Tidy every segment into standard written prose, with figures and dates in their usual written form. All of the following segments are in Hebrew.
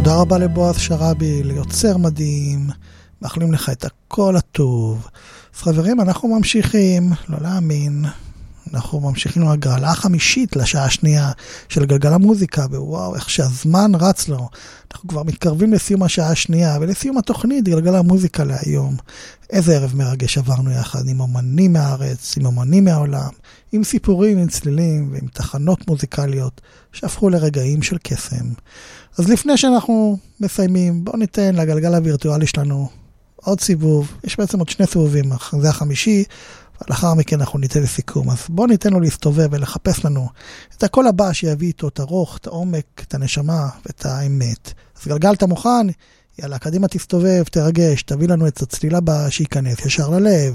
תודה רבה לבועז שרבי, ליוצר מדהים, מאחלים לך את הכל הטוב. אז חברים, אנחנו ממשיכים, לא להאמין, אנחנו ממשיכים להגרלה החמישית לשעה השנייה של גלגל המוזיקה, ווואו, איך שהזמן רץ לו. אנחנו כבר מתקרבים לסיום השעה השנייה, ולסיום התוכנית גלגל המוזיקה להיום. איזה ערב מרגש עברנו יחד עם אומנים מהארץ, עם אומנים מהעולם, עם סיפורים, עם צלילים ועם תחנות מוזיקליות שהפכו לרגעים של קסם. אז לפני שאנחנו מסיימים, בואו ניתן לגלגל הווירטואלי שלנו עוד סיבוב. יש בעצם עוד שני סיבובים, זה החמישי, ולאחר מכן אנחנו ניתן לסיכום. אז בואו ניתן לו להסתובב ולחפש לנו את הקול הבא שיביא איתו את הרוח, את העומק, את הנשמה ואת האמת. אז גלגל, אתה מוכן? יאללה, קדימה תסתובב, תרגש, תביא לנו את הצליל הבא שייכנס ישר ללב.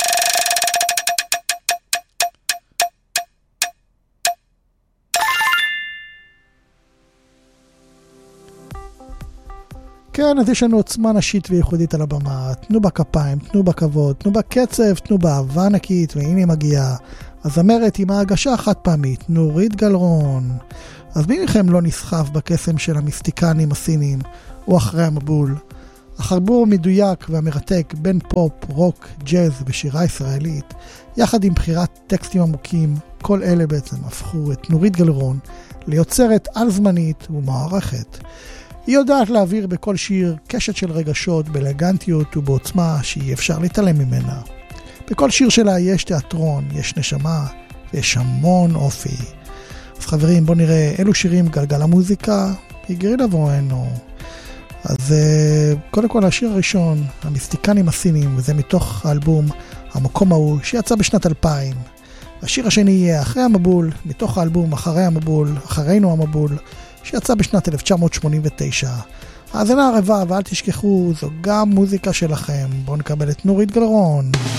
כן, אז יש לנו עוצמה נשית וייחודית על הבמה. תנו בה כפיים, תנו בה כבוד, תנו בה קצב, תנו בה אהבה ענקית, והנה היא מגיעה. הזמרת עם ההגשה החד פעמית, נורית גלרון. אז מי מכם לא נסחף בקסם של המיסטיקנים הסינים, או אחרי המבול? החיבור מדויק והמרתק בין פופ, רוק, ג'אז ושירה ישראלית, יחד עם בחירת טקסטים עמוקים, כל אלה בעצם הפכו את נורית גלרון ליוצרת על זמנית ומערכת. היא יודעת להעביר בכל שיר קשת של רגשות, באלגנטיות ובעוצמה שאי אפשר להתעלם ממנה. בכל שיר שלה יש תיאטרון, יש נשמה ויש המון אופי. אז חברים, בואו נראה אילו שירים גלגל המוזיקה יגרי לבואנו. אז קודם כל השיר הראשון, המיסטיקנים הסינים, וזה מתוך האלבום המקום ההוא שיצא בשנת 2000. השיר השני יהיה אחרי המבול, מתוך האלבום אחרי המבול, אחרינו המבול, שיצא בשנת 1989. האזנה ערבה, ואל תשכחו, זו גם מוזיקה שלכם. בואו נקבל את נורית גלרון.